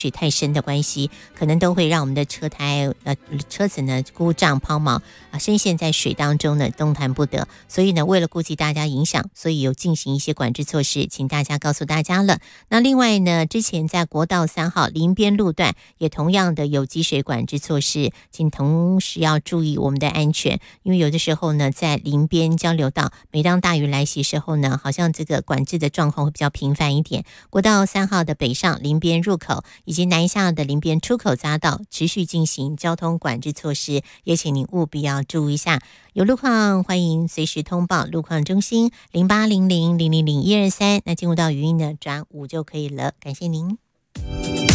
水太深的关系，可能都会让我们的车子呢故障抛锚深陷在水当中呢，动弹不得。所以呢，为了顾及大家影响，所以有进行一些管制措施，请大家告诉大家了。那另外呢，之前在国道3号林边路段也同样的有积水管制措施，请同时要注意我们的安全，因为有的时候呢，在林边交流道，每当大雨来袭时候呢，好像这个管制的状况会比较频繁一点。国道3号的北上林边入口以及南下的林边出口匝道持续进行交通管制措施，也请您务必要注意一下。有路况欢迎随时通报路况中心0800000123，那进入到语音呢转5就可以了，感谢您。